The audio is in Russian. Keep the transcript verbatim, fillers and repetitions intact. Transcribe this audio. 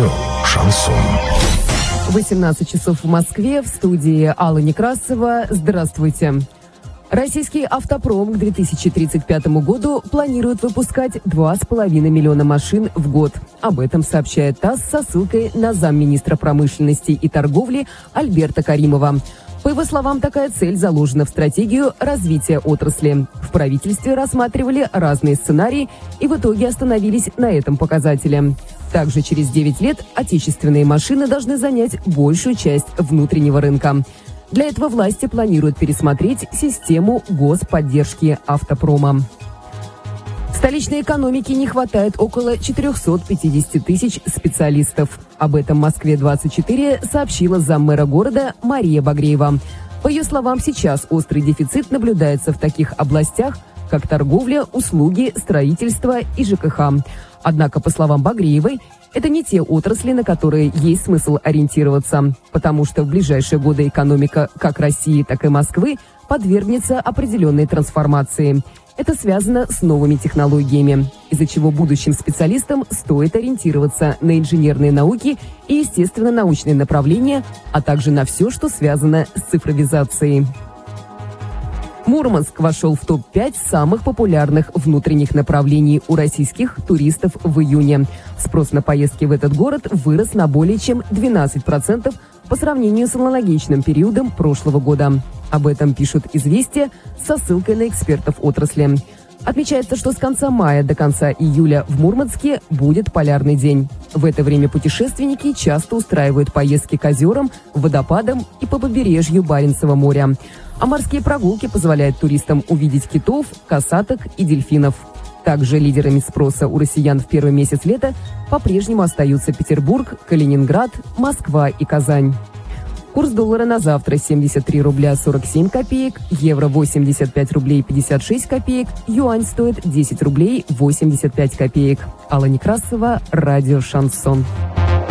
Радио «Шансон». восемнадцать часов в Москве, в студии Алла Некрасова. Здравствуйте. Российский автопром к две тысячи тридцать пятому году планирует выпускать два с половиной миллиона машин в год. Об этом сообщает ТАСС со ссылкой на замминистра промышленности и торговли Альберта Каримова. По его словам, такая цель заложена в стратегию развития отрасли. В правительстве рассматривали разные сценарии и в итоге остановились на этом показателе. Также через девять лет отечественные машины должны занять большую часть внутреннего рынка. Для этого власти планируют пересмотреть систему господдержки автопрома. Столичной экономике не хватает около четырехсот пятидесяти тысяч специалистов. Об этом Москве двадцать четыре сообщила заммэра города Мария Багреева. По ее словам, сейчас острый дефицит наблюдается в таких областях, как торговля, услуги, строительство и ЖКХ. Однако, по словам Багреевой, это не те отрасли, на которые есть смысл ориентироваться, потому что в ближайшие годы экономика как России, так и Москвы подвергнется определенной трансформации. Это связано с новыми технологиями, из-за чего будущим специалистам стоит ориентироваться на инженерные науки и естественно-научные направления, а также на все, что связано с цифровизацией. Мурманск вошел в топ пять самых популярных внутренних направлений у российских туристов в июне. Спрос на поездки в этот город вырос на более чем двенадцать процентов по сравнению с аналогичным периодом прошлого года. Об этом пишут «Известия» со ссылкой на экспертов отрасли. Отмечается, что с конца мая до конца июля в Мурманске будет полярный день. В это время путешественники часто устраивают поездки к озерам, водопадам и по побережью Баренцева моря. А морские прогулки позволяют туристам увидеть китов, косаток и дельфинов. Также лидерами спроса у россиян в первый месяц лета по-прежнему остаются Петербург, Калининград, Москва и Казань. Курс доллара на завтра семьдесят три рубля сорок семь копеек, евро восемьдесят пять рублей пятьдесят шесть копеек, юань стоит десять рублей восемьдесят пять копеек. Алла Некрасова, радио «Шансон».